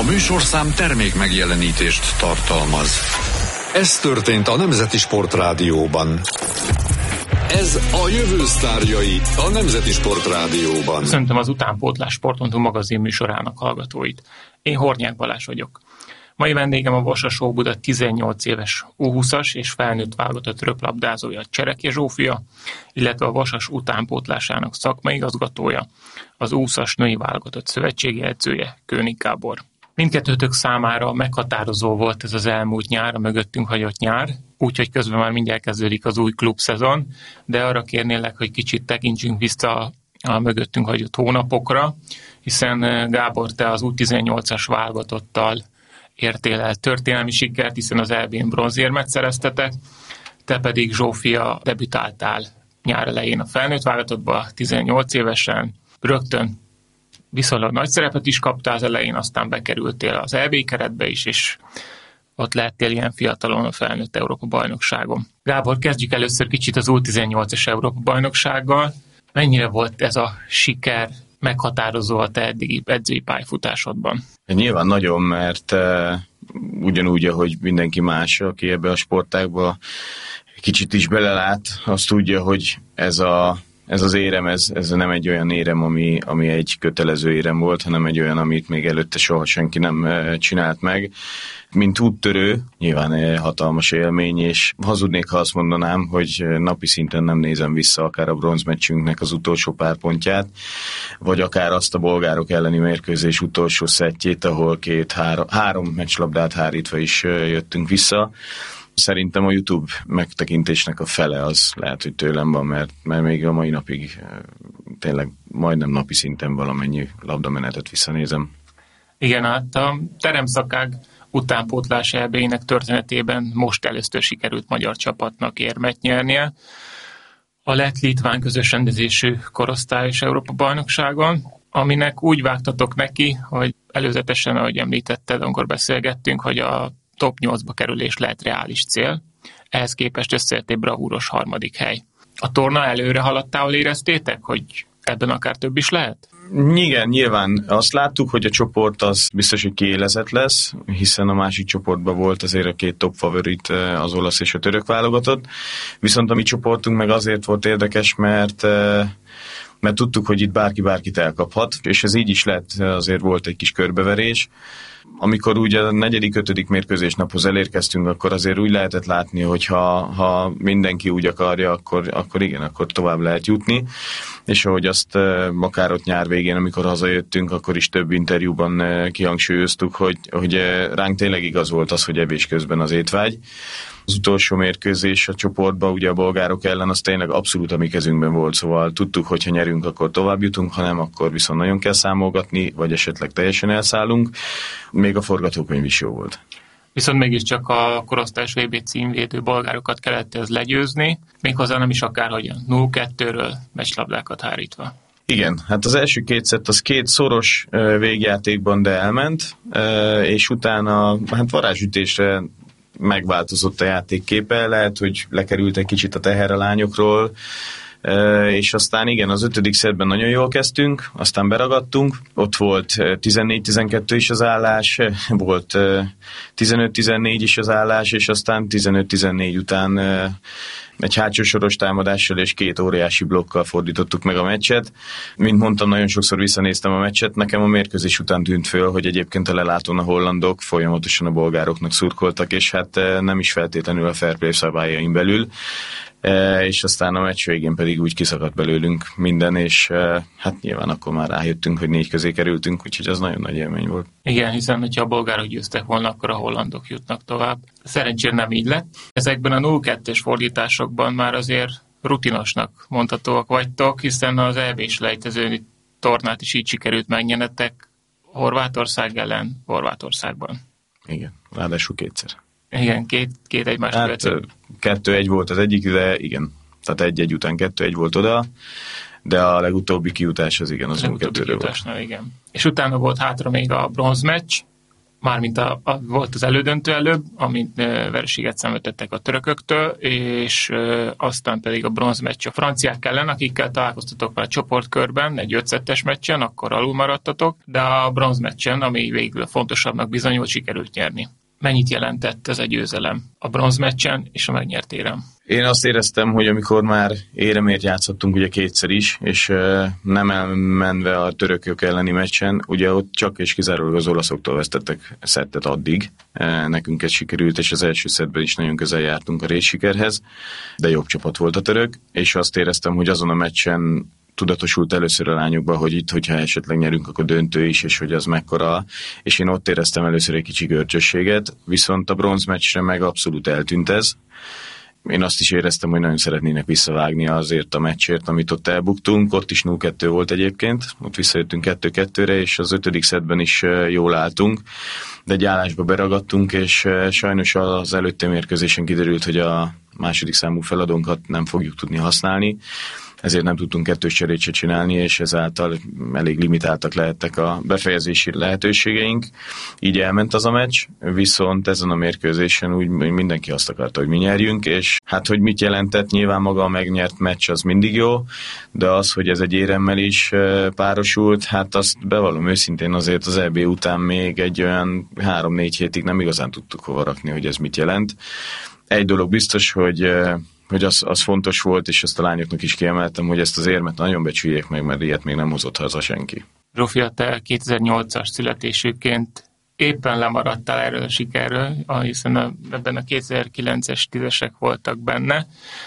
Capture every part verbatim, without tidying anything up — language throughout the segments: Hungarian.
A műsorszám termék megjelenítést tartalmaz. Ez történt a Nemzeti Sportrádióban. Ez a jövő sztárjai a Nemzeti Sportrádióban. Köszöntöm az Utánpótlás Sport.hu magazin műsorának hallgatóit. Én Hornyák Balázs vagyok. Mai vendégem a Vasas Óbuda tizennyolc éves U húszas és felnőtt válogatott röplabdázója Csereki Zsófia, illetve a Vasas utánpótlásának szakmai igazgatója, az U húszas női válogatott szövetségi edzője, Kőnig Gábor. Mindkettőtök számára meghatározó volt ez az elmúlt nyár, a mögöttünk hagyott nyár, úgyhogy közben már mindjárt kezdődik az új klubszezon, de arra kérnélek, hogy kicsit tekintsünk vissza a mögöttünk hagyott hónapokra, hiszen Gábor, te az U tizennyolcas válogatottal értél el történelmi sikert, hiszen az é bén bronzérmet szereztetek, te pedig Zsófia debütáltál nyár elején a felnőtt válogatottba, tizennyolc évesen, rögtön viszonylag nagy szerepet is kaptál az elején, aztán bekerültél az é bé keretbe is, és ott lehettél ilyen fiatalon a felnőtt Európa-bajnokságon. Gábor, kezdjük először kicsit az U tizennyolcas Európa-bajnoksággal. Mennyire volt ez a siker meghatározó a te eddigi edzői pályafutásodban? Nyilván nagyon, mert uh, ugyanúgy, ahogy mindenki más, aki ebbe a sportágba kicsit is belelát, azt tudja, hogy ez a Ez az érem, ez, ez nem egy olyan érem, ami, ami egy kötelező érem volt, hanem egy olyan, amit még előtte soha senki nem csinált meg. Mint úttörő, nyilván hatalmas élmény, és hazudnék, ha azt mondanám, hogy napi szinten nem nézem vissza akár a bronzmeccsünknek az utolsó pár pontját, vagy akár azt a bolgárok elleni mérkőzés utolsó szettjét, ahol két, három, három meccslabdát hárítva is jöttünk vissza. Szerintem a YouTube megtekintésnek a fele az lehet, hogy tőlem van, mert, mert még a mai napig tényleg majdnem napi szinten valamennyi labdamenetet visszanézem. Igen, hát a teremszakág utánpótlás é bének történetében most először sikerült magyar csapatnak érmet nyernie. A lett-litván közös rendezésű korosztályos Európa-bajnokságon, aminek úgy vágtatok neki, hogy előzetesen, ahogy említetted, amikor beszélgettünk, hogy a top nyolcba kerülés lehet reális cél, ehhez képest összejött egy bravúros harmadik hely. A torna előre haladtával éreztétek, hogy ebben akár több is lehet? Igen, nyilván azt láttuk, hogy a csoport az biztos, hogy kiélezett lesz, hiszen a másik csoportban volt azért a két top favorit, az olasz és a török válogatott. Viszont a mi csoportunk meg azért volt érdekes, mert mert tudtuk, hogy itt bárki bárkit elkaphat, és ez így is lett, azért volt egy kis körbeverés. Amikor ugye a negyedik, ötödik mérkőzés naphoz elérkeztünk, akkor azért úgy lehetett látni, hogy ha, ha mindenki úgy akarja, akkor, akkor igen, akkor tovább lehet jutni. És ahogy azt akár ott nyár végén, amikor hazajöttünk, akkor is több interjúban kihangsúlyoztuk, hogy, hogy ránk tényleg igaz volt az, hogy evés közben az étvágy. Az utolsó mérkőzés a csoportban, ugye a bolgárok ellen, az tényleg abszolút a mi kezünkben volt, szóval tudtuk, hogy ha nyerünk, akkor tovább jutunk, ha nem, akkor viszont nagyon kell számolgatni, vagy esetleg teljesen elszállunk. Még a forgatókönyv is jó volt. Viszont mégiscsak a korosztályos vé bé címvédő bolgárokat kellett ez legyőzni, méghozzá nem is akárhogyan, nulla kettőről meccslabdákat hárítva. Igen, hát az első két szett az két szoros végjátékban, de elment, és utána hát varázsütésre megváltozott a játékképe, lehet, hogy lekerült egy kicsit a teher a lányokról, és aztán igen, az ötödik szettben nagyon jól kezdtünk, aztán beragadtunk, ott volt tizennégy tizenkettő is az állás, volt tizenöt tizennégy is az állás, és aztán tizenöt tizennégy után egy hátsó soros támadással és két óriási blokkal fordítottuk meg a meccset. Mint mondtam, nagyon sokszor visszanéztem a meccset, nekem a mérkőzés után tűnt föl, hogy egyébként a lelátón a hollandok folyamatosan a bolgároknak szurkoltak, és hát nem is feltétlenül a fair play szabályain belül. És aztán a meccs végén pedig úgy kiszakadt belőlünk minden, és hát nyilván akkor már rájöttünk, hogy négy közé kerültünk, úgyhogy az nagyon nagy élmény volt. Igen, hiszen hogyha a bolgárok győztek volna, akkor a hollandok jutnak tovább. Szerencsére nem így lett. Ezekben a nulla kettős fordításokban már azért rutinosnak mondhatóak vagytok, hiszen az é bés lejtező tornát is így sikerült megnyenetek Horvátország ellen Horvátországban. Igen, ráadásul kétszer. Igen, két, két egymást hát, követő. kettő-egy volt az egyik, de igen. Tehát egy-egy után kettő-egy volt oda, de a legutóbbi kijutás az igen, az nulla kettőre volt. Igen. És utána volt hátra még a bronzmeccs, Mármint a, a, volt az elődöntő előbb, amint e, vereséget szenvedtettek a törököktől, és e, aztán pedig a bronzmeccs a franciák ellen, akikkel találkoztatok a csoportkörben, egy ötszettes meccsen, akkor alul maradtatok, de a bronzmeccsen, ami végül fontosabbnak bizonyult, sikerült nyerni. Mennyit jelentett ez a győzelem a bronzmeccsen és a megnyert érem? Én azt éreztem, hogy amikor már éremért játszottunk ugye kétszer is, és uh, nem elmenve a törökök elleni meccsen, ugye ott csak és kizárólag az olaszoktól vesztettek szettet addig. Uh, nekünk ez sikerült, és az első szettben is nagyon közel jártunk a részsikerhez, de jobb csapat volt a török, és azt éreztem, hogy azon a meccsen tudatosult először a lányokban, hogy itt, hogyha esetleg nyerünk, akkor döntő is, és hogy az mekkora, és én ott éreztem először egy kicsi görcsösséget, viszont a bronzmeccsre meg abszolút eltűnt ez. Én azt is éreztem, hogy nagyon szeretnének visszavágni azért a meccsért, amit ott elbuktunk, ott is nulla kettő volt egyébként, ott visszajöttünk kettő kettőre, és az ötödik szettben is jól álltunk, de egy állásba beragadtunk, és sajnos az előtte mérkőzésen kiderült, hogy a második számú feladónkat nem fogjuk tudni használni, ezért nem tudtunk kettős cserét se csinálni, és ezáltal elég limitáltak lehettek a befejezési lehetőségeink. Így elment az a meccs, viszont ezen a mérkőzésen úgy mindenki azt akarta, hogy mi nyerjünk, és hát, hogy mit jelentett, nyilván maga a megnyert meccs az mindig jó, de az, hogy ez egy éremmel is párosult, hát azt bevallom őszintén azért az é bé után még egy olyan három-négy hétig nem igazán tudtuk hova rakni, hogy ez mit jelent. Egy dolog biztos, hogy hogy az, az fontos volt, és ezt a lányoknak is kiemeltem, hogy ezt az érmet nagyon becsüljék meg, mert ilyet még nem hozott haza senki. Zsófi, te kétezer-nyolcas születésűként éppen lemaradtál erről a sikerről, hiszen a, ebben a kétezer-kilences tízesek voltak benne,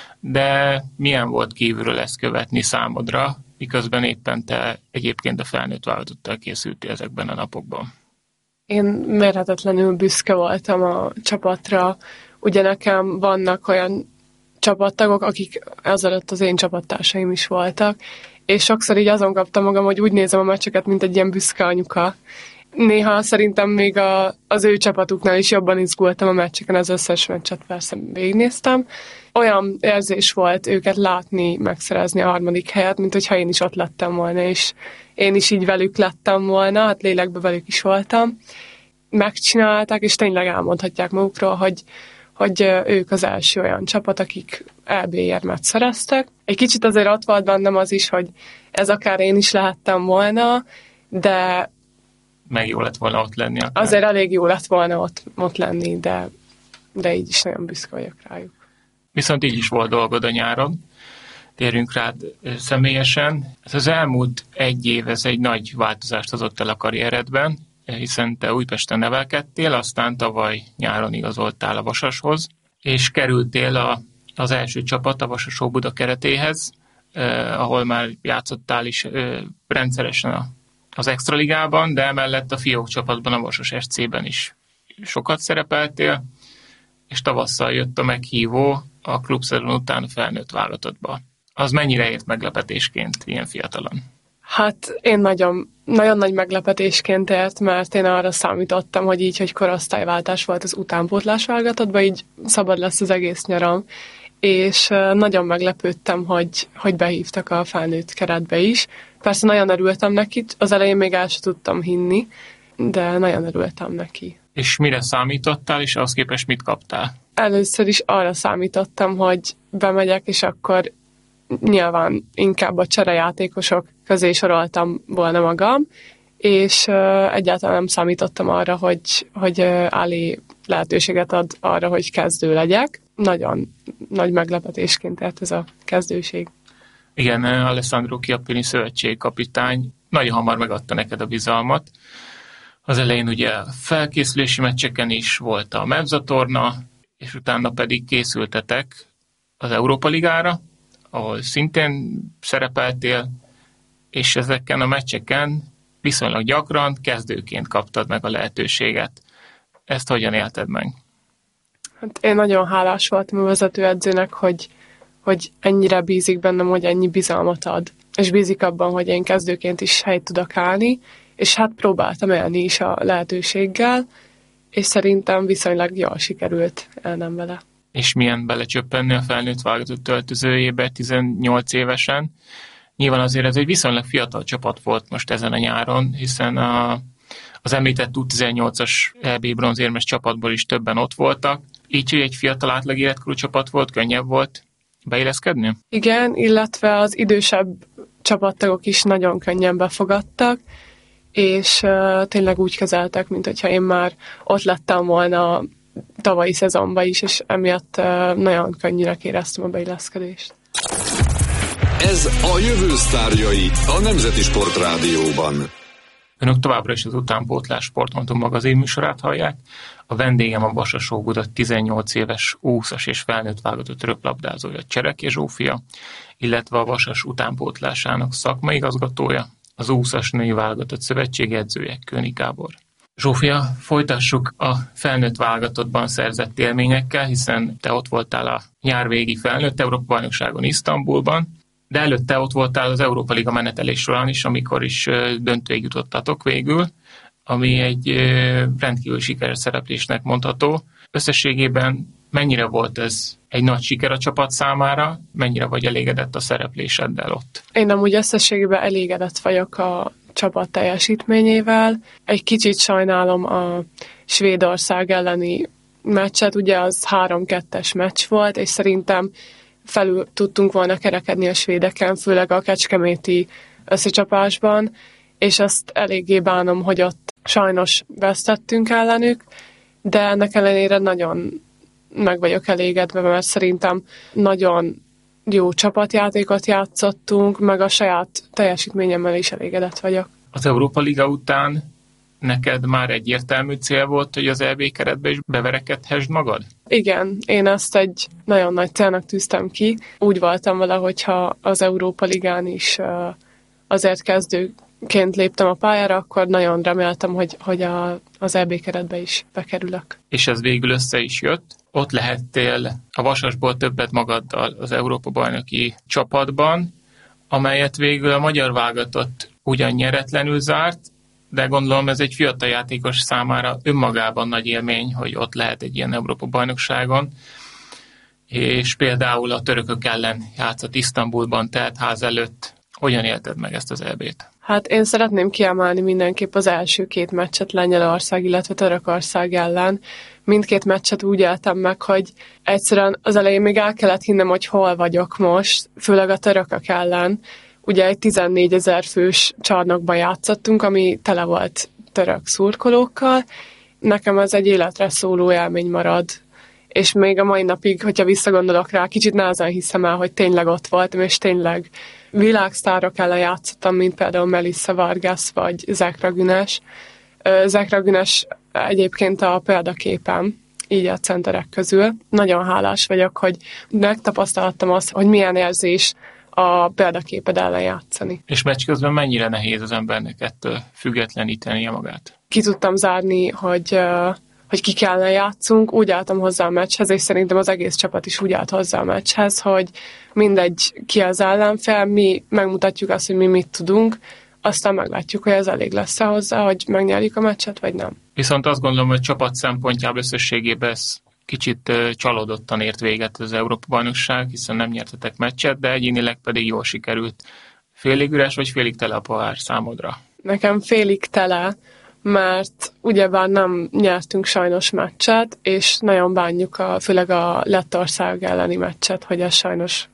de milyen volt kívülről ezt követni számodra, miközben éppen te egyébként a felnőtt válogatottal készültél ezekben a napokban? Én mérhetetlenül büszke voltam a csapatra, ugye nekem vannak olyan csapattagok, akik azelőtt az én csapattársaim is voltak, és sokszor így azon kaptam magam, hogy úgy nézem a meccseket, mint egy ilyen büszke anyuka. Néha szerintem még a, az ő csapatuknál is jobban izgultam a meccseken, az összes meccset persze végignéztem. Olyan érzés volt őket látni, megszerezni a harmadik helyet, mint hogyha én is ott lettem volna, és én is így velük lettem volna, hát lélekben velük is voltam. Megcsinálták, és tényleg elmondhatják magukról, hogy hogy ők az első olyan csapat, akik é bé érmet szereztek. Egy kicsit azért ott volt bennem az is, hogy ez akár én is lehettem volna, de meg jó lett volna ott lenni. Akár. Azért elég jó lett volna ott, ott lenni, de, de így is nagyon büszke vagyok rájuk. Viszont így is volt dolgod a nyáron. Térjünk rád személyesen. Ez az elmúlt egy év, ez egy nagy változást hozott el a karrieredben, hiszen te Újpesten nevelkedtél, aztán tavaly nyáron igazoltál a Vasashoz, és kerültél a, az első csapat a Vasas Óbuda keretéhez, eh, ahol már játszottál is eh, rendszeresen a, az Extraligában, de emellett a fiók csapatban, a Vasas es cében is sokat szerepeltél, és tavasszal jött a meghívó a klubszezon után a felnőtt válogatottba. Az mennyire ért meglepetésként ilyen fiatalon? Hát én nagyon, nagyon nagy meglepetésként ért, mert én arra számítottam, hogy így, hogy korosztályváltás volt az utánpótlás válogatottban, így szabad lesz az egész nyaram. És nagyon meglepődtem, hogy, hogy behívtak a felnőtt keretbe is. Persze nagyon örültem neki, az elején még el sem tudtam hinni, de nagyon örültem neki. És mire számítottál, és ahhoz képest mit kaptál? Először is arra számítottam, hogy bemegyek, és akkor nyilván inkább a cserejátékosok közé soroltam volna magam, és uh, egyáltalán nem számítottam arra, hogy, hogy uh, Ali lehetőséget ad arra, hogy kezdő legyek. Nagyon nagy meglepetésként ért ez a kezdőség. Igen, Alessandro Chiappini szövetségkapitány nagyon hamar megadta neked a bizalmat. Az elején ugye felkészülési meccseken is volt a mezzatorna, és utána pedig készültetek az Európa Ligára, ahol szintén szerepeltél, és ezeken a meccseken viszonylag gyakran kezdőként kaptad meg a lehetőséget. Ezt hogyan élted meg? Hát én nagyon hálás voltam a vezetőedzőnek, hogy, hogy ennyire bízik bennem, hogy ennyi bizalmat ad. És bízik abban, hogy én kezdőként is helyt tudok állni, és hát próbáltam élni is a lehetőséggel, és szerintem viszonylag jól sikerült elnem vele. És milyen belecsöppenni a felnőtt válogatott öltözőjébe tizennyolc évesen. Nyilván azért ez egy viszonylag fiatal csapat volt most ezen a nyáron, hiszen a, Az említett U tizennyolcas é bé bronzérmes csapatból is többen ott voltak. Így, hogy egy fiatal átlag életkorú csapat volt, könnyebb volt beilleszkedni? Igen, illetve az idősebb csapattagok is nagyon könnyen befogadtak, és uh, tényleg úgy kezeltek, mint hogyha én már ott lettem volna tavalyi szezonban is, és emiatt uh, nagyon könnyűnek éreztem a beilleszkedést. Ez a jövő sztárjai a Nemzeti Sport Rádióban. Önök továbbra is az Utánpótlás Sportmontum magazin műsorát hallják. A vendégem a Vasas Óbuda tizennyolc éves U húszas és felnőtt válogatott röplabdázója Csereké Zsófia, illetve a Vasas utánpótlásának szakmai igazgatója, az U húszas női válogatott szövetségi edzője König Gábor. Zsófia, folytassuk a felnőtt válogatottban szerzett élményekkel, hiszen te ott voltál a nyárvégi felnőtt Európa-bajnokságon Isztambulban, de előtte ott voltál az Európa Liga menetelés során is, amikor is döntőig jutottatok végül, ami egy rendkívül sikeres szereplésnek mondható. Összességében mennyire volt ez egy nagy siker a csapat számára, mennyire vagy elégedett a szerepléseddel ott? Én amúgy összességében elégedett vagyok a csapat teljesítményével. Egy kicsit sajnálom a Svédország elleni meccset, ugye az három kettes meccs volt, és szerintem felül tudtunk volna kerekedni a svédeken, főleg a kecskeméti összecsapásban, és azt eléggé bánom, hogy ott sajnos vesztettünk ellenük, de ennek ellenére nagyon meg vagyok elégedve, mert szerintem nagyon jó csapatjátékot játszottunk, meg a saját teljesítményemmel is elégedett vagyok. Az Európa Liga után neked már egyértelmű cél volt, hogy az é bé keretbe is beverekedhessd magad? Igen, én ezt egy nagyon nagy célnak tűztem ki. Úgy voltam vele, hogyha az Európa Ligán is azért kezdőként léptem a pályára, akkor nagyon reméltem, hogy, hogy a, az é bé keretbe is bekerülök. És ez végül össze is jött. Ott lehettél a Vasasból többet magaddal az Európa-bajnoki csapatban, amelyet végül a magyar válogatott ugyan nyeretlenül zárt, de gondolom ez egy fiatal játékos számára önmagában nagy élmény, hogy ott lehet egy ilyen Európa-bajnokságon, és például a törökök ellen játszott Isztambulban, tehát ház előtt. Hogyan élted meg ezt az é bét? Hát én szeretném kiemelni mindenképp az első két meccset Lengyelország, illetve Törökország ellen. Mindkét meccset úgy éltem meg, hogy egyszerűen az elején még el kellett hinnem, hogy hol vagyok most, főleg a törökök ellen. Ugye egy tizennégyezer fős csarnokban játszottunk, ami tele volt török szurkolókkal. Nekem ez egy életre szóló élmény marad. És még a mai napig, hogyha visszagondolok rá, kicsit nehezen hiszem el, hogy tényleg ott voltam, és tényleg világsztárok ellen játszottam, mint például Melissa Vargas vagy Zekra Günes. Zekra Günes egyébként a példaképem, így a centerek közül. Nagyon hálás vagyok, hogy megtapasztaltam azt, hogy milyen érzés a példaképed ellen játszani. És meccs közben mennyire nehéz az embernek ettől függetlenítenie magát? Ki tudtam zárni, hogy, hogy ki kellene játszunk, úgy álltam hozzá a meccshez, és szerintem az egész csapat is úgy állt hozzá a meccshez, hogy mindegy ki az ellenfél, mi megmutatjuk azt, hogy mi mit tudunk, aztán meglátjuk, hogy ez elég lesz hozzá, hogy megnyerjük a meccset, vagy nem. Viszont azt gondolom, hogy csapat szempontjából összességében ez kicsit csalódottan ért véget az Európa-bajnokság, hiszen nem nyertetek meccset, de egyénileg pedig jól sikerült. Félig üres vagy félig tele a pohár számodra? Nekem félig tele, mert ugyebár nem nyertünk sajnos meccset, és nagyon bánjuk a, főleg a Lettország elleni meccset, hogy ez sajnos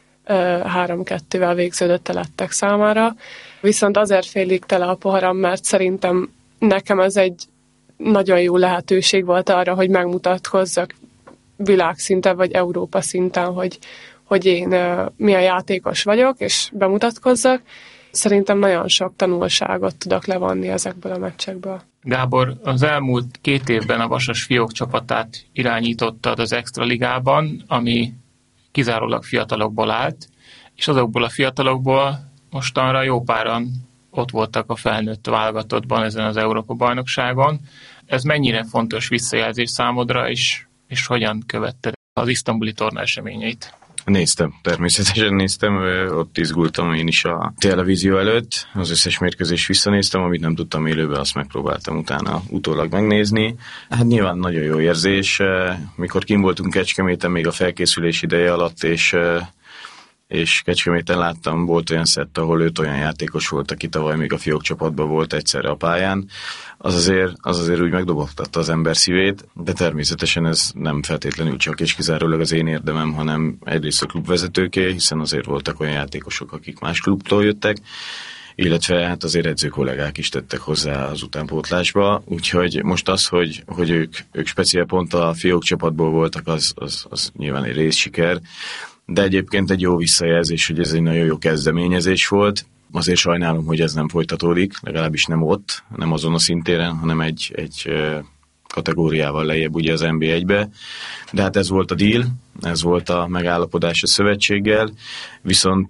három kettővel végződött a lettek számára. Viszont azért félig tele a poharam, mert szerintem nekem ez egy nagyon jó lehetőség volt arra, hogy megmutatkozzak világszinten vagy Európa szinten, hogy, hogy én milyen játékos vagyok, és bemutatkozzak. Szerintem nagyon sok tanulságot tudok levonni ezekből a meccsekből. Gábor, az elmúlt két évben a Vasas fiók csapatát irányítottad az Extra Ligában, ami kizárólag fiatalokból állt, és azokból a fiatalokból mostanra jó páran ott voltak a felnőtt válogatottban ezen az Európa-bajnokságon. Ez mennyire fontos visszajelzés számodra, és, és hogyan követted az isztambuli torna eseményeit? Néztem, természetesen néztem, ott izgultam én is a televízió előtt, az összes mérkőzést visszanéztem, amit nem tudtam élőben, azt megpróbáltam utána utólag megnézni. Hát nyilván nagyon jó érzés, mikor kim voltunk Kecskeméten még a felkészülés ideje alatt, és és Kecskeméten láttam, volt olyan szett, ahol öt olyan játékos volt, aki tavaly még a fiók csapatban volt egyszerre a pályán. Az azért, az azért úgy megdobogtatta az ember szívét, de természetesen ez nem feltétlenül csak és kizárólag az én érdemem, hanem egyrészt a klubvezetőké, hiszen azért voltak olyan játékosok, akik más klubtól jöttek, illetve hát azért edző kollégák is tettek hozzá az utánpótlásba, úgyhogy most az, hogy, hogy ők, ők speciál pont a fiók csapatból voltak, az, az, az nyilván egy részsiker, de egyébként egy jó visszajelzés, hogy ez egy nagyon jó kezdeményezés volt. Azért sajnálom, hogy ez nem folytatódik, legalábbis nem ott, nem azon a szintéren, hanem egy, egy kategóriával lejjebb ugye az en bé egybe. De hát ez volt a deal, ez volt a megállapodás a szövetséggel, viszont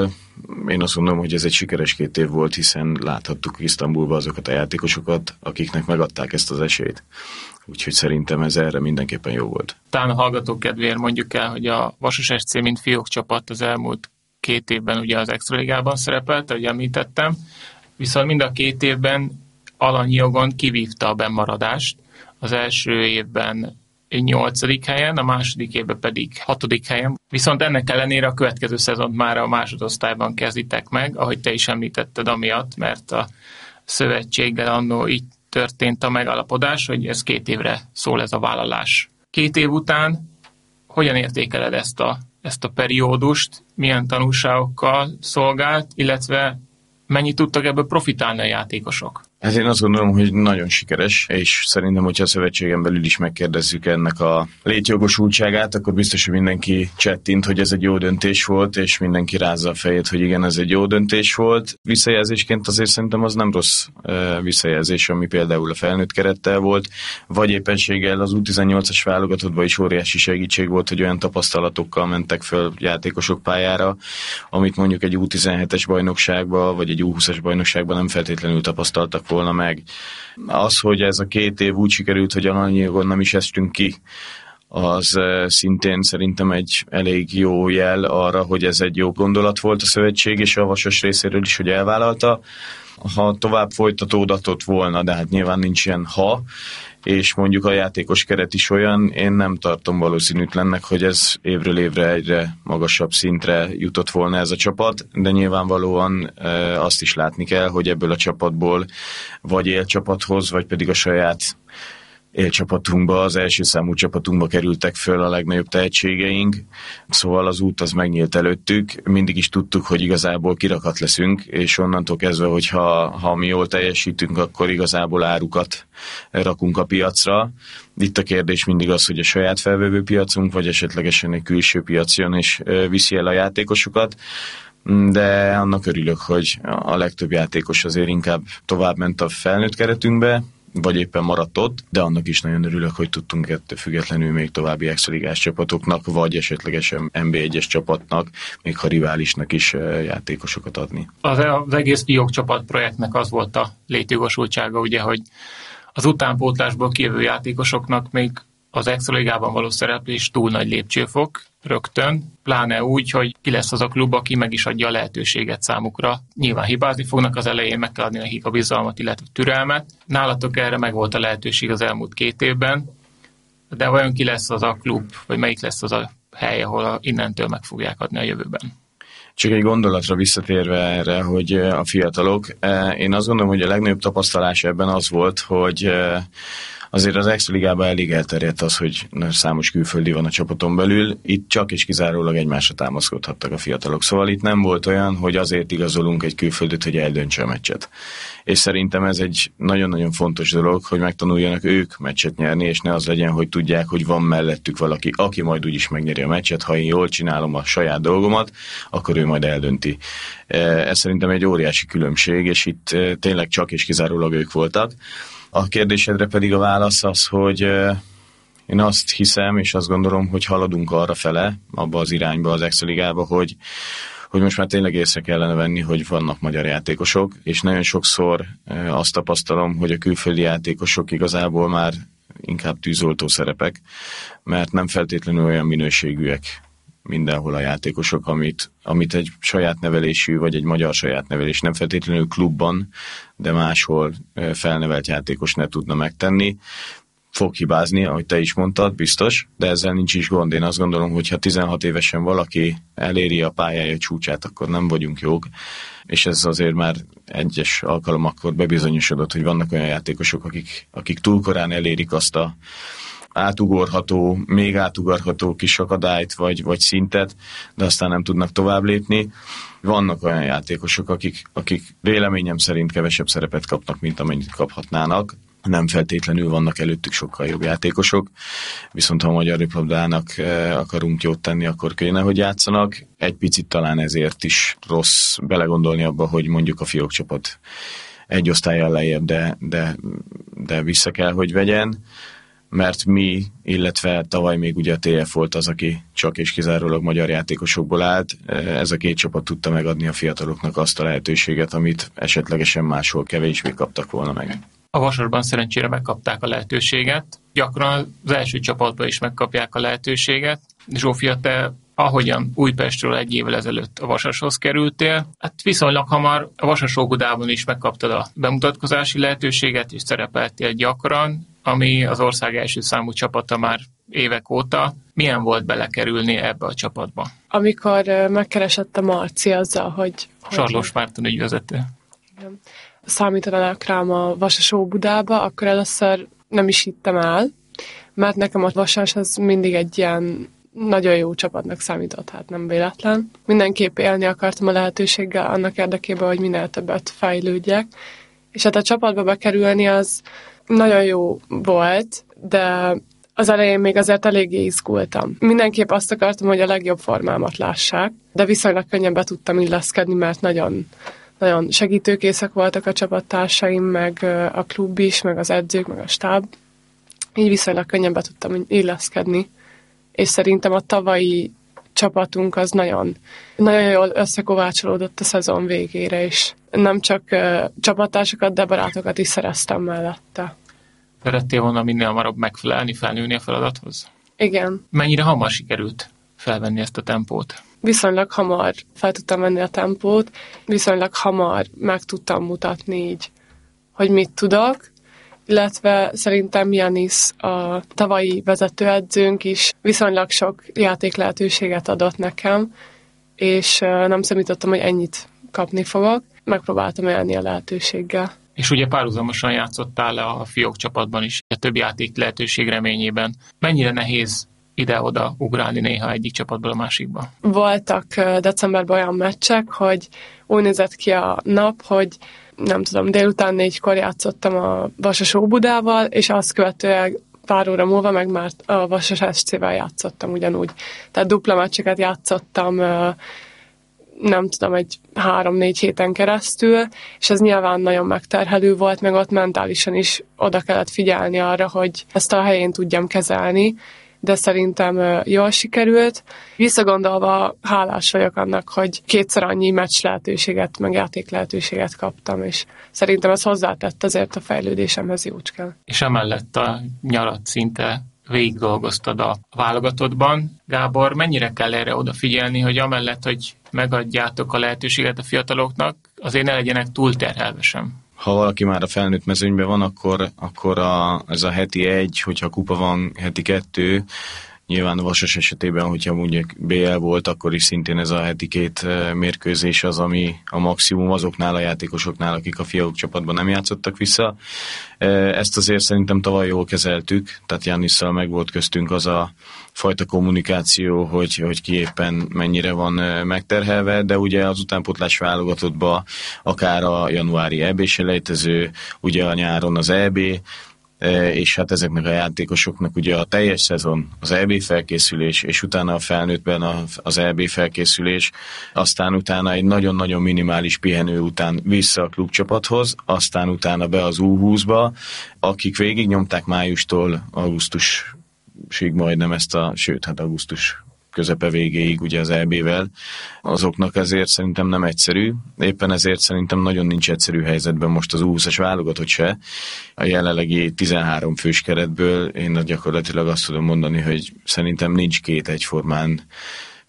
én azt mondom, hogy ez egy sikeres két év volt, hiszen láthattuk Isztambulban azokat a játékosokat, akiknek megadták ezt az esélyt. Úgyhogy szerintem ez erre mindenképpen jó volt. Talán a hallgatók kedvéért mondjuk el, hogy a Vasas es cé mint fiók csapat az elmúlt két évben ugye az Extraligában szerepelt, ahogy említettem, viszont mind a két évben alanyi jogon kivívta a bennmaradást. Az első évben nyolcadik helyen, a második évben pedig hatodik helyen. Viszont ennek ellenére a következő szezont már a másodosztályban kezditek meg, ahogy te is említetted amiatt, mert a szövetséggel annó így történt a megalapodás, hogy ez két évre szól ez a vállalás. Két év után hogyan értékeled ezt a, ezt a periódust, milyen tanulságokkal szolgált, illetve mennyit tudtak ebből profitálni a játékosok? Hát én azt gondolom, hogy nagyon sikeres, és szerintem, hogyha a szövetségen belül is megkérdezzük ennek a létjogosultságát, akkor biztos, hogy mindenki csettint, hogy ez egy jó döntés volt, és mindenki rázza a fejét, hogy igen, ez egy jó döntés volt. Visszajelzésként azért szerintem az nem rossz visszajelzés, ami például a felnőtt kerettel volt, vagy éppenséggel az U tizennyolcas válogatottban is óriási segítség volt, hogy olyan tapasztalatokkal mentek föl játékosok pályára, amit mondjuk egy U tizenhetes bajnokságban, vagy egy U húszas bajnokságban nem feltétlenül tapasztaltak volna meg. Az, hogy ez a két év úgy sikerült, hogy alanyigon nem is estünk ki, az szintén szerintem egy elég jó jel arra, hogy ez egy jó gondolat volt a szövetség, és a Vasas részéről is, hogy elvállalta. Ha tovább folytatódhatott volna, de hát nyilván nincs ilyen ha, és mondjuk a játékos keret is olyan, én nem tartom valószínűtlennek, hogy ez évről évre egyre magasabb szintre jutott volna ez a csapat, de nyilvánvalóan e, azt is látni kell, hogy ebből a csapatból vagy élcsapathoz, vagy pedig a saját élcsapatunkba, az első számú csapatunkba kerültek föl a legnagyobb tehetségeink, szóval az út az megnyílt előttük, mindig is tudtuk, hogy igazából kirakat leszünk, és onnantól kezdve, hogyha ha mi jól teljesítünk, akkor igazából árukat rakunk a piacra. Itt a kérdés mindig az, hogy a saját felvevő piacunk, vagy esetlegesen egy külső piac jön és viszi el a játékosokat, de annak örülök, hogy a legtöbb játékos azért inkább tovább ment a felnőtt keretünkbe, vagy éppen maradt ott, de annak is nagyon örülök, hogy tudtunk ettől függetlenül még további extraligás csapatoknak, vagy esetlegesen en bé egyes csapatnak, még ha riválisnak is játékosokat adni. Az, az egész fiók csapat projektnek az volt a létjogosultsága, ugye, hogy az utánpótlásból kijövő játékosoknak még az extraligában való szereplés túl nagy lépcsőfok rögtön, pláne úgy, hogy ki lesz az a klub, aki meg is adja a lehetőséget számukra. Nyilván hibázni fognak az elején, meg kell adni nekik a bizalmat, illetve türelmet. Nálatok erre meg volt a lehetőség az elmúlt két évben, de vajon ki lesz az a klub, vagy melyik lesz az a hely, ahol innentől meg fogják adni a jövőben? Csak egy gondolatra visszatérve erre, hogy a fiatalok, én azt gondolom, hogy a legnagyobb tapasztalás ebben az volt, hogy azért az Extraligában elég elterjedt az, hogy számos külföldi van a csapaton belül, itt csak és kizárólag egymásra támaszkodhattak a fiatalok. Szóval itt nem volt olyan, hogy azért igazolunk egy külföldöt, hogy eldöntse a meccset. És szerintem ez egy nagyon-nagyon fontos dolog, hogy megtanuljanak ők meccset nyerni, és ne az legyen, hogy tudják, hogy van mellettük valaki, aki majd úgyis megnyeri a meccset, ha én jól csinálom a saját dolgomat, akkor ő majd eldönti. Ez szerintem egy óriási különbség, és itt tényleg csak és kizárólag ők voltak. A kérdésedre pedig a válasz az, hogy én azt hiszem, és azt gondolom, hogy haladunk arra fele, abba az irányba, az Extraligába, hogy, hogy most már tényleg észre kellene venni, hogy vannak magyar játékosok, és nagyon sokszor azt tapasztalom, hogy a külföldi játékosok igazából már inkább tűzoltó szerepek, mert nem feltétlenül olyan minőségűek mindenhol a játékosok, amit, amit egy saját nevelésű, vagy egy magyar saját nevelés, nem feltétlenül klubban, de máshol felnevelt játékos ne tudna megtenni. fog hibázni, ahogy te is mondtad, biztos, de ezzel nincs is gond. Én azt gondolom, hogy ha tizenhat évesen valaki eléri a pályája csúcsát, akkor nem vagyunk jók, és ez azért már egyes alkalomakkor bebizonyosodott, hogy vannak olyan játékosok, akik, akik túl korán elérik azt a átugorható, még átugorható kis akadályt, vagy, vagy szintet, de aztán nem tudnak tovább lépni. Vannak olyan játékosok, akik, akik véleményem szerint kevesebb szerepet kapnak, mint amennyit kaphatnának. Nem feltétlenül vannak előttük sokkal jobb játékosok, viszont ha a magyar röplabdának akarunk jót tenni, akkor kéne, hogy játszanak. Egy picit talán ezért is rossz belegondolni abba, hogy mondjuk a fiók csapat egy osztállyal lejjebb, de, de, de vissza kell, hogy vegyen, mert mi, illetve tavaly még ugye a té ef volt az, aki csak és kizárólag magyar játékosokból állt. Ez a két csapat tudta megadni a fiataloknak azt a lehetőséget, amit esetlegesen máshol kevésbé kaptak volna meg. A Vasasban szerencsére megkapták a lehetőséget. Gyakran az első csapatban is megkapják a lehetőséget. Zsófia, te ahogyan Újpestről egy évvel ezelőtt a Vasashoz kerültél, hát viszonylag hamar a Vasas Óbudában is megkaptad a bemutatkozási lehetőséget, és szerepeltél gyakran, ami az ország első számú csapata már évek óta. Milyen volt belekerülni ebbe a csapatba? Amikor megkeresett a Marci azzal, hogy... Sarlós Márton ügyvezető. Igen. Számítanak rám a Vasas Óbudába, akkor először nem is hittem el, mert nekem a Vasas az mindig egy ilyen nagyon jó csapatnak számított, hát nem véletlen. Mindenképp élni akartam a lehetőséggel annak érdekében, hogy minél többet fejlődjek, és hát a csapatba bekerülni az nagyon jó volt, de az elején még azért eléggé izgultam. Mindenképp azt akartam, hogy a legjobb formámat lássák, de viszonylag könnyen be tudtam illeszkedni, mert nagyon, nagyon segítőkészek voltak a csapattársaim, meg a klub is, meg az edzők, meg a stáb. Így viszonylag könnyen be tudtam illeszkedni, és szerintem a tavalyi csapatunk az nagyon, nagyon jól összekovácsolódott a szezon végére, és nem csak uh, csapattársakat, de barátokat is szereztem mellette. Szerettél volna minél hamarabb megfelelni, felnőni a feladathoz? Igen. Mennyire hamar sikerült felvenni ezt a tempót? Viszonylag hamar fel tudtam venni a tempót, viszonylag hamar meg tudtam mutatni így, hogy mit tudok, illetve szerintem Janis, a tavalyi vezetőedzőnk is viszonylag sok játék lehetőséget adott nekem, és nem számítottam, hogy ennyit kapni fogok. Megpróbáltam élni a lehetőséggel. És ugye párhuzamosan játszottál le a fiók csapatban is, a több játék lehetőség reményében. Mennyire nehéz ide-oda ugrálni néha egyik csapatból a másikba? Voltak decemberben olyan meccsek, hogy úgy nézett ki a nap, hogy nem tudom, délután négykor játszottam a Vasas Óbudával, és azt követően pár óra múlva meg már a Vasas es cé-vel játszottam ugyanúgy. Tehát dupla meccseket játszottam, nem tudom, egy három-négy héten keresztül, és ez nyilván nagyon megterhelő volt, meg ott mentálisan is oda kellett figyelni arra, hogy ezt a helyén tudjam kezelni, de szerintem jól sikerült. Visszagondolva hálás vagyok annak, hogy kétszer annyi meccs lehetőséget, meg játék lehetőséget kaptam, és szerintem ez hozzátett azért a fejlődésemhez jócskán. És emellett a nyarat szinte végig dolgoztad a válogatottban. Gábor, mennyire kell erre odafigyelni, hogy amellett, hogy megadjátok a lehetőséget a fiataloknak, azért ne legyenek túlterhelve sem? Ha valaki már a felnőtt mezőnyben van, akkor, akkor a, ez a heti egy, hogyha kupa van, heti kettő, nyilván a Vasas esetében, hogyha mondjuk bé el volt, akkor is szintén ez a heti két mérkőzés az, ami a maximum azoknál a játékosoknál, akik a fiók csapatban nem játszottak vissza. Ezt azért szerintem tavaly jól kezeltük, tehát Janisszal meg volt köztünk az a fajta kommunikáció, hogy, hogy ki éppen mennyire van megterhelve, de ugye az utánpótlás válogatottba akár a januári é bé-selejtező, ugye a nyáron az é bé, és hát ezeknek a játékosoknak ugye a teljes szezon az é bé felkészülés, és utána a felnőttben az é bé felkészülés, aztán utána egy nagyon-nagyon minimális pihenő után vissza a klubcsapathoz, aztán utána be az U húszba, akik végignyomták májustól augusztusig majdnem ezt a, sőt, hát augusztus közepe végéig ugye az é bével, azoknak ezért szerintem nem egyszerű. Éppen ezért szerintem nagyon nincs egyszerű helyzetben most az U húszas válogatott se. A jelenlegi tizenhárom fős keretből én gyakorlatilag azt tudom mondani, hogy szerintem nincs két egyformán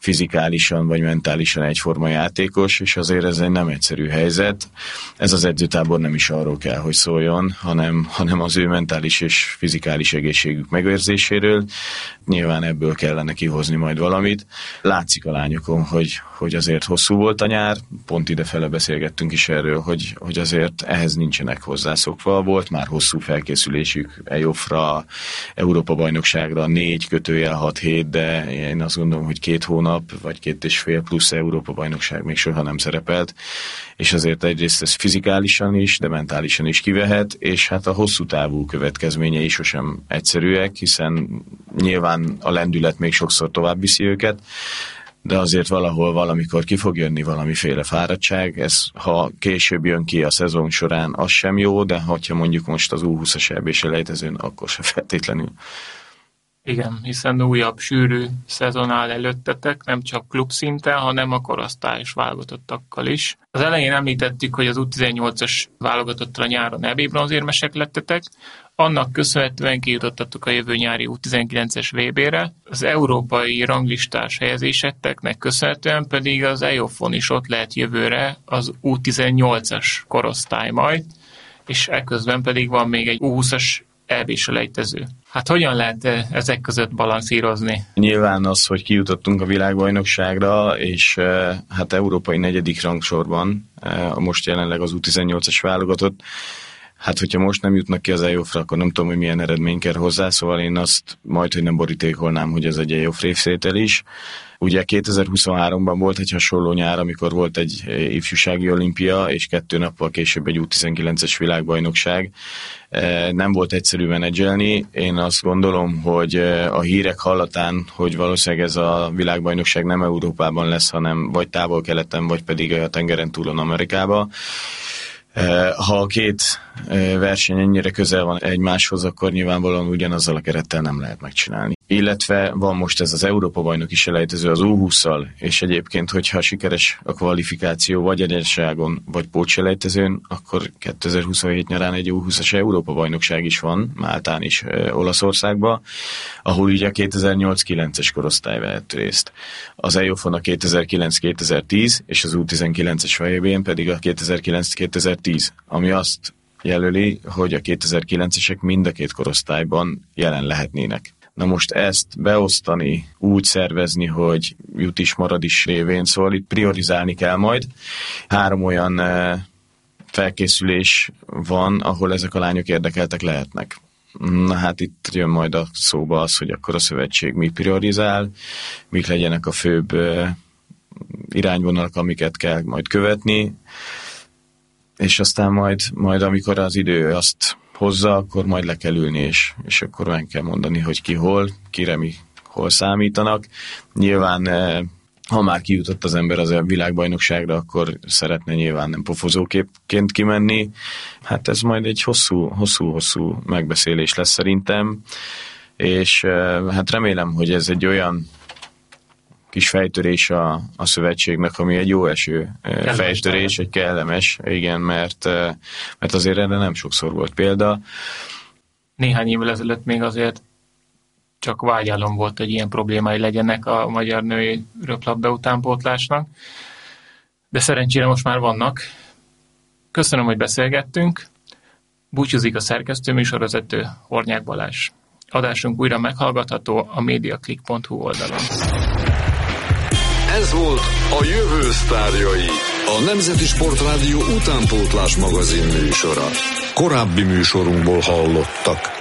fizikálisan vagy mentálisan egyforma játékos, és azért ez egy nem egyszerű helyzet. Ez az edzőtábor nem is arról kell, hogy szóljon, hanem, hanem az ő mentális és fizikális egészségük megőrzéséről. Nyilván ebből kellene kihozni majd valamit. Látszik a lányokon, hogy, hogy azért hosszú volt a nyár, pont idefele beszélgettünk is erről, hogy, hogy azért ehhez nincsenek hozzászokva. Volt már hosszú felkészülésük E O F-ra, Európa-bajnokságra, négy kötőjel hat hét, de én azt gondolom, hogy két hónap vagy két és fél plusz Európa-bajnokság még soha nem szerepelt, és azért egyrészt ez fizikálisan is, de mentálisan is kivehet, és hát a hosszú távú következményei sosem egyszerűek, hiszen nyilván a lendület még sokszor tovább viszi őket, de azért valahol valamikor ki fog jönni valamiféle fáradtság, ez ha később jön ki a szezon során, az sem jó, de ha mondjuk most az U húszas é bé selejtezőn, akkor se feltétlenül. Igen, hiszen újabb sűrű szezon áll előttetek, nem csak klubszinten, hanem a korosztályos válogatottakkal is. Az elején említettük, hogy az U tizennyolcas válogatottal a nyáron é bé bronzérmesek lettetek, annak köszönhetően kijutottatok a jövő nyári U tizenkilences vé bére, az európai ranglistás helyezéseteknek köszönhetően pedig az E O F-on is ott lehet jövőre az U tizennyolcas korosztály majd, és ekközben pedig van még egy U húszas é bé selejtező. Hát hogyan lehet ezek között balanszírozni? Nyilván az, hogy kijutottunk a világbajnokságra, és hát európai negyedik rangsorban, most jelenleg az U tizennyolcas válogatott, hát hogyha most nem jutnak ki az E O F-ra, akkor nem tudom, hogy milyen eredmény kell hozzá, szóval én azt majd, hogy nem borítékolnám, hogy ez egy E O F részvétel is. Ugye kétezer-huszonháromban volt egy hasonló nyár, amikor volt egy ifjúsági olimpia, és kettő nappal később egy U tizenkilences világbajnokság. Nem volt egyszerű menedzselni. Én azt gondolom, hogy a hírek hallatán, hogy valószínűleg ez a világbajnokság nem Európában lesz, hanem vagy távol-keleten, vagy pedig a tengeren túlon Amerikában. Ha a két verseny ennyire közel van egymáshoz, akkor nyilvánvalóan ugyanazzal a kerettel nem lehet megcsinálni. Illetve van most ez az Európa-bajnoki selejtező az U hússzal, és egyébként, hogyha sikeres a kvalifikáció vagy egyenságon, vagy pótselejtezőn, akkor kétezer-huszonhét nyarán egy U húszas Európa-bajnokság is van, Máltán is, Olaszországban, ahol ugye a kétezer-nyolc kilences korosztály vett részt. Az E O F-on a kétezer-kilenc kétezer-tíz, és az U tizenkilences vé bén pedig a kétezer-kilenc kétezer-tíz, ami azt jelöli, hogy a kétezer-kilencesek mind a két korosztályban jelen lehetnének. Na most ezt beosztani, úgy szervezni, hogy jut is, marad is révén, szóval itt priorizálni kell majd. Három olyan felkészülés van, ahol ezek a lányok érdekeltek lehetnek. Na hát itt jön majd a szóba az, hogy akkor a szövetség mi priorizál, mik legyenek a főbb irányvonalak, amiket kell majd követni, és aztán majd, majd amikor az idő azt hozza, akkor majd le kell ülni, és, és akkor meg kell mondani, hogy ki hol, kire mi hol számítanak. Nyilván, ha már kijutott az ember az a világbajnokságra, akkor szeretne nyilván nem pofozóképként kimenni. Hát ez majd egy hosszú, hosszú, hosszú megbeszélés lesz szerintem, és hát remélem, hogy ez egy olyan kis fejtörés a, a szövetségnek, ami egy jó eső kellemes fejtörés, egy kellemes, igen, mert, mert azért erre nem sokszor volt példa. Néhány évvel ezelőtt még azért csak vágyálom volt, hogy ilyen problémái legyenek a magyar női röplabda utánpótlásnak, de szerencsére most már vannak. Köszönöm, hogy beszélgettünk. Búcsúzik a szerkesztő műsorvezető, Hornyák Balázs. Adásunk újra meghallgatható a mediaclick pont hu oldalon. Ez volt a Jövő sztárjai, a Nemzeti Sportrádió utánpótlás magazin műsora. Korábbi műsorunkból hallottak.